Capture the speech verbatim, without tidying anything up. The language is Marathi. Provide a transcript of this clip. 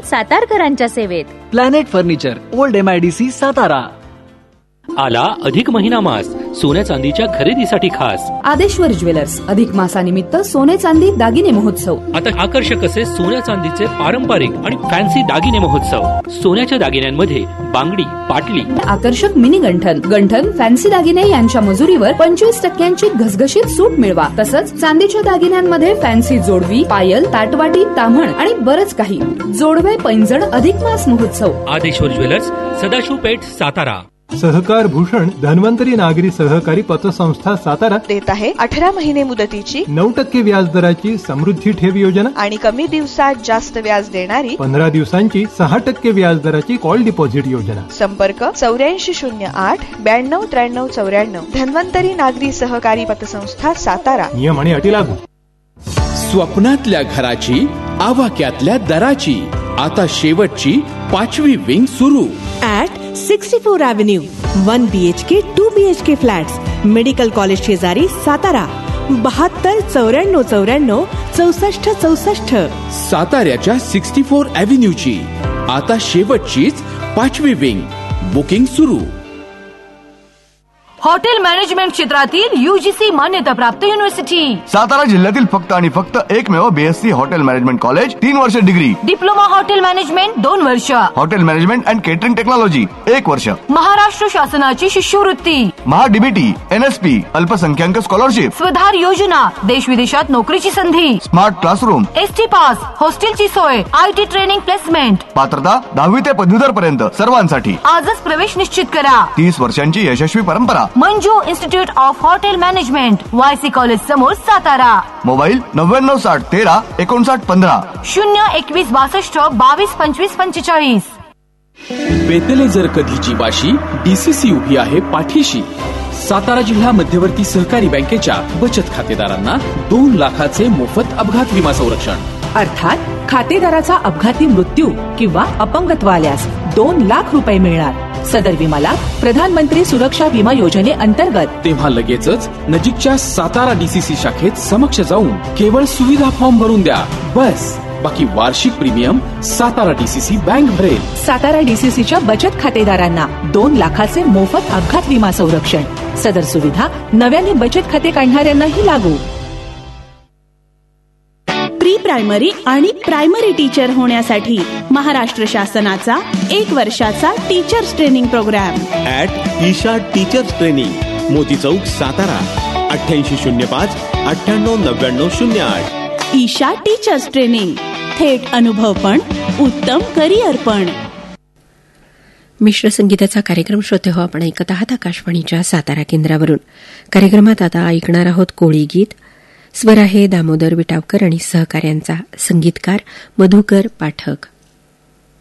सातारकरांच्या सेवेत. Planet furniture, old MIDC, Satara. आला अधिक महिना मास, सोन्या चांदीच्या खरेदीसाठी खास आदेश्वर ज्वेलर्स अधिक मासानिमित्त सोने चांदी दागिने महोत्सव. आता आकर्षक असे सोन्या चांदीचे पारंपरिक आणि फॅन्सी दागिने महोत्सव. सोन्याच्या दागिन्यांमध्ये बांगडी, पाटली, आकर्षक मिनी गंठन, गंठन, फॅन्सी दागिने यांच्या मजुरीवर पंचवीस टक्क्यांची घसघशीत सूट मिळवा. तसंच चांदीच्या दागिन्यांमध्ये फॅन्सी जोडवी, पायल, ताटवाटी, ताम्हण आणि बरंच काही. जोडवे पैंजण अधिक मास महोत्सव. आदेश्वर ज्वेलर्स, सदाशिव पेठ, सातारा. सहकार भूषण धन्वंतरी नागरी सहकारी पतसंस्था सातारा देत आहे अठरा महिने मुदतीची नऊ टक्के व्याज दराची समृद्धी ठेव योजना आणि कमी दिवसात जास्त व्याज देणारी पंधरा दिवसांची सहा टक्के व्याज दराची कॉल डिपॉझिट योजना. संपर्क चौऱ्याऐंशी शून्य आठ ब्याण्णव त्र्याण्णव चौऱ्याण्णव. धन्वंतरी नागरी सहकारी पतसंस्था सातारा. नियम आणि अटी लागू. स्वप्नातल्या घराची, आवाक्यातल्या दराची, आता शेवटची पाचवी विंग सुरू. At sixty four avenue, one BHK two BHK flats, medical college शेजारी, सातारा. बहात्तर चौऱ्याण्णव चौऱ्याण्णव चौसष्ट चौसष्ट. साताऱ्याच्या सिक्स्टी फोर अॅव्हेन्यूची आता शेवटचीच पाचवी विंग. बुकिंग सुरू. हॉटेल मॅनेजमेंट क्षेत्रातील यूजीसी मान्यता प्राप्त युनिव्हर्सिटी. सातारा जिल्ह्यातील फक्त आणि फक्त एकमेव बीएससी हॉटेल मॅनेजमेंट कॉलेज. तीन वर्ष डिग्री. डिप्लोमा हॉटेल मॅनेजमेंट दोन वर्ष. Hotel management and catering technology एक वर्ष. महाराष्ट्र शासनाची शिष्यवृत्ती. महाडीबीटी, एनएसपी, अल्पसंख्याक स्कॉलरशिप, स्वधार योजना, देश विदेशात नोकरीची संधी, स्मार्ट क्लासरूम, एसटी पास, हॉस्टेलची सोय, आयटी ट्रेनिंग प्लेसमेंट. पात्रता दहावी ते पदवीधर पर्यंत सर्वांसाठी. आजच प्रवेश निश्चित करा. तीस वर्षांची यशस्वी परंपरा. Manju institute of hotel management, YC college समोर, सातारा. मोबाईल नव्याण्णव साठ तेरा एकोणसाठ पंधरा. शून्य एकवीस बासष्ट बावीस पंचवीस पंचेचाळीस. बेतले जर कधीची वाशी, डीसीसी उभी आहे पाठीशी. सातारा जिल्हा मध्यवर्ती सहकारी बँकेच्या बचत खातेदारांना दोन लाखाचे मोफत अपघात विमा संरक्षण. अर्थात खातेदाराचा अपघाती मृत्यू किंवा अपंगत्व आल्यास दोन लाख रुपये मिळणार. सदर विमाला प्रधानमंत्री सुरक्षा विमा योजनेअंतर्गत. तेव्हा लगेचच नजीकच्या सातारा डीसीसी शाखेत समक्ष जाऊन केवळ सुविधा फॉर्म भरून द्या. बस, बाकी वार्षिक प्रीमियम सातारा डीसीसी बँक भरेल. सातारा डीसीसीच्या बचत खातेदारांना दोन लाखाचे मोफत अपघात विमा संरक्षण. सदर सुविधा नव्याने बचत खाते काढणाऱ्यांनाही लागू. प्री प्रायमरी आणि प्रायमरी टीचर होण्यासाठी महाराष्ट्र शासनाचा एक वर्षाचा teachers training programme. At Isha teachers training, मोती चौक, सातारा. अठ्ठ्याऐंशी शून्य पाच अठ्ठ्याण्णव नव्याण्णव शून्य आठ. ईशा टीचर्स ट्रेनिंग, थेट अनुभव पण उत्तम करिअर पण. मिश्र संगीताचा कार्यक्रम श्रोते हो आपण ऐकत आहात आकाशवाणीच्या सातारा केंद्रावरून. कार्यक्रमात आता ऐकणार आहोत कोळी गीत. स्वर आहे दामोदर विटावकर आणि सहकार्यांचा, संगीतकार मधुकर पाठक.